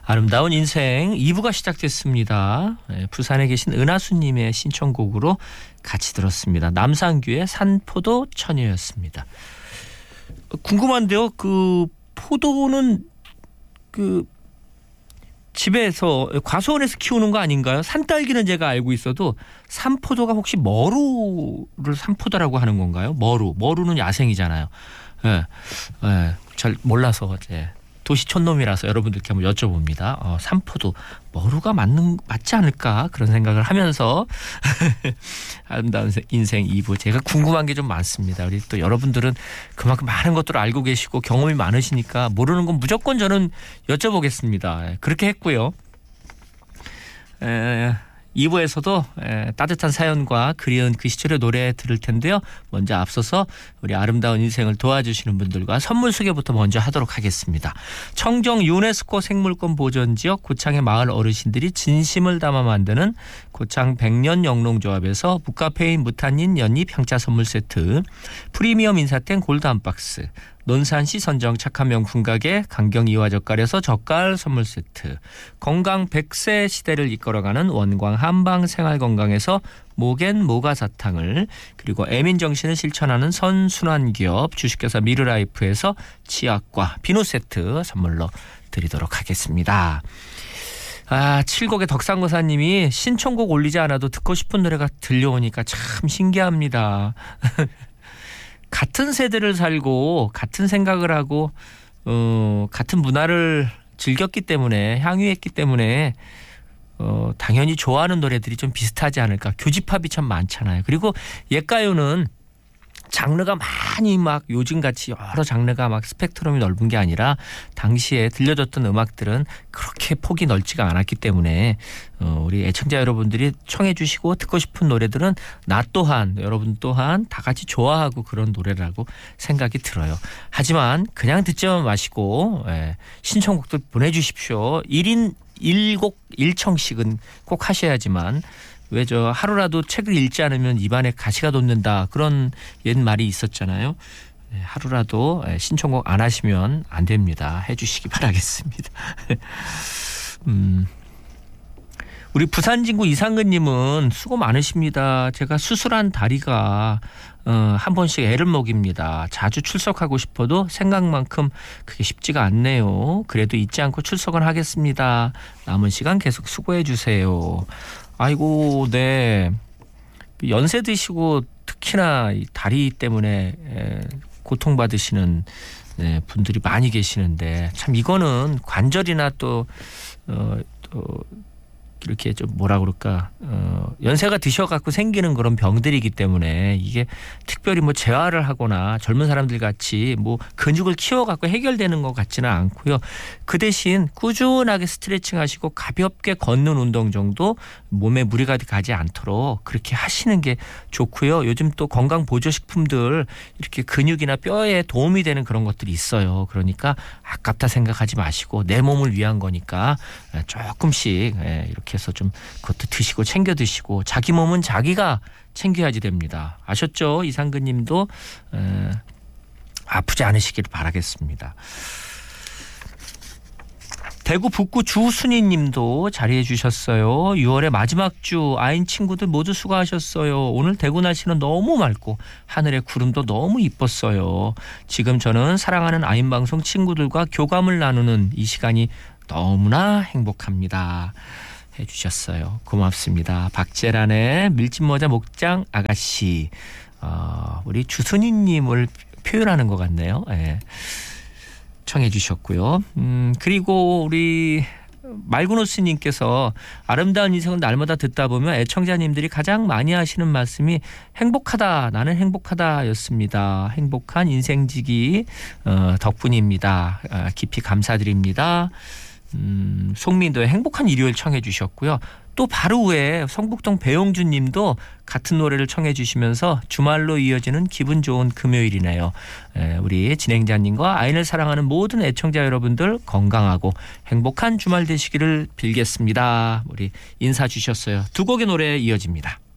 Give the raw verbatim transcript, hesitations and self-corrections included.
아름다운 인생 이 부가 시작됐습니다. 부산에 계신 은하수님의 신청곡으로 같이 들었습니다. 남상규의 산포도 처녀였습니다. 궁금한데요. 그 포도는 그 집에서 과수원에서 키우는 거 아닌가요? 산딸기는 제가 알고 있어도 산포도가 혹시 머루를 산포도라고 하는 건가요? 머루. 머루는 야생이잖아요. 예, 예, 잘 몰라서 이제 도시 촌놈이라서 여러분들께 한번 여쭤봅니다. 어, 산포도 머루가 맞는 맞지 않을까 그런 생각을 하면서 아름다운 인생 이 부 제가 궁금한 게 좀 많습니다. 우리 또 여러분들은 그만큼 많은 것들을 알고 계시고 경험이 많으시니까 모르는 건 무조건 저는 여쭤보겠습니다. 그렇게 했고요. 에... 이 부에서도 따뜻한 사연과 그리운 그 시절의 노래 들을 텐데요. 먼저 앞서서 우리 아름다운 인생을 도와주시는 분들과 선물 소개부터 먼저 하도록 하겠습니다. 청정 유네스코 생물권 보전지역 고창의 마을 어르신들이 진심을 담아 만드는 고창 백년 영농조합에서 무카페인 무탄닌 연잎 향차 선물 세트, 프리미엄 인사땡 골드 한 박스, 논산시 선정 착한 명품 가게 강경 이화젓갈에서 젓갈 선물 세트, 건강 백 세 시대를 이끌어가는 원광 한방 생활건강에서 모겐 모가사탕을, 그리고 애민정신을 실천하는 선순환기업 주식회사 미르라이프에서 치약과 비누 세트 선물로 드리도록 하겠습니다. 아, 칠곡의 덕상고사님이 신청곡 올리지 않아도 듣고 싶은 노래가 들려오니까 참 신기합니다. 같은 세대를 살고 같은 생각을 하고 어, 같은 문화를 즐겼기 때문에 향유했기 때문에 어, 당연히 좋아하는 노래들이 좀 비슷하지 않을까. 교집합이 참 많잖아요. 그리고 옛가요는 장르가 많이 막 요즘같이 여러 장르가 막 스펙트럼이 넓은 게 아니라 당시에 들려줬던 음악들은 그렇게 폭이 넓지가 않았기 때문에 어, 우리 애청자 여러분들이 청해 주시고 듣고 싶은 노래들은 나 또한 여러분 또한 다 같이 좋아하고 그런 노래라고 생각이 들어요. 하지만 그냥 듣지만 마시고 예, 신청곡도 보내주십시오. 일 인 일 곡 일 청씩은 꼭 하셔야지만 왜 저 하루라도 책을 읽지 않으면 입안에 가시가 돋는다 그런 옛 말이 있었잖아요. 하루라도 신청곡 안 하시면 안 됩니다. 해주시기 바라겠습니다. 음, 우리 부산진구 이상근님은 수고 많으십니다. 제가 수술한 다리가 어, 한 번씩 애를 먹입니다. 자주 출석하고 싶어도 생각만큼 그게 쉽지가 않네요. 그래도 잊지 않고 출석은 하겠습니다. 남은 시간 계속 수고해 주세요. 아이고, 네. 연세 드시고 특히나 이 다리 때문에 고통받으시는 분들이 많이 계시는데 참 이거는 관절이나 또, 어, 또 이렇게 좀 뭐라 그럴까 어, 연세가 드셔갖고 생기는 그런 병들이기 때문에 이게 특별히 뭐 재활을 하거나 젊은 사람들 같이 뭐 근육을 키워갖고 해결되는 것 같지는 않고요. 그 대신 꾸준하게 스트레칭 하시고 가볍게 걷는 운동 정도 몸에 무리가 가지 않도록 그렇게 하시는 게 좋고요. 요즘 또 건강 보조식품들 이렇게 근육이나 뼈에 도움이 되는 그런 것들이 있어요. 그러니까 아깝다 생각하지 마시고 내 몸을 위한 거니까 조금씩 이렇게 해서 좀 그것도 드시고 챙겨 드시고 자기 몸은 자기가 챙겨야지 됩니다. 아셨죠? 이상근 님도 에, 아프지 않으시길 바라겠습니다. 대구 북구 주순희 님도 자리해 주셨어요. 유월의 마지막 주 아인 친구들 모두 수고하셨어요. 오늘 대구 날씨는 너무 맑고 하늘의 구름도 너무 이뻤어요. 지금 저는 사랑하는 아인 방송 친구들과 교감을 나누는 이 시간이 너무나 행복합니다. 해주셨어요. 고맙습니다. 박재란의 밀짚모자 목장 아가씨. 어, 우리 주순이님을 표현하는 것 같네요. 네. 청해 주셨고요. 음, 그리고 우리 말구노스님께서 아름다운 인생은 날마다 듣다 보면 애청자님들이 가장 많이 하시는 말씀이 행복하다, 나는 행복하다 였습니다. 행복한 인생지기 어, 덕분입니다. 어, 깊이 감사드립니다. 음, 송민도의 행복한 일요일 청해 주셨고요. 또 바로 후에 성북동 배용준 님도 같은 노래를 청해 주시면서 주말로 이어지는 기분 좋은 금요일이네요. 에, 우리 진행자님과 아인을 사랑하는 모든 애청자 여러분들 건강하고 행복한 주말 되시기를 빌겠습니다. 우리 인사 주셨어요. 두 곡의 노래 이어집니다.